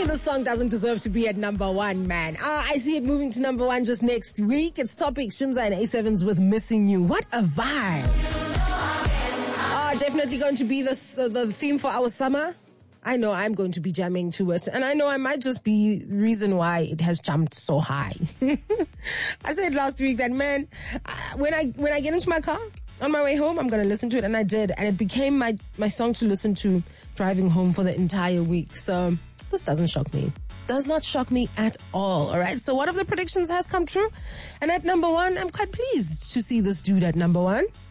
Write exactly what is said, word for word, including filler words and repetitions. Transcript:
this song doesn't deserve to be at number one, man. Uh, I see it moving to number one just next week. It's Topic, Shimza and A sevens with Missing You. What a vibe. Uh, definitely going to be this, uh, the theme for our summer. I know I'm going to be jamming to it. And I know I might just be the reason why it has jumped so high. I said last week that, man, uh, when I when I get into my car, on my way home, I'm going to listen to it. And I did. And it became my, my song to listen to driving home for the entire week. So this doesn't shock me. Does not shock me at all. All right. So one of the predictions has come true. And at number one, I'm quite pleased to see this dude at number one.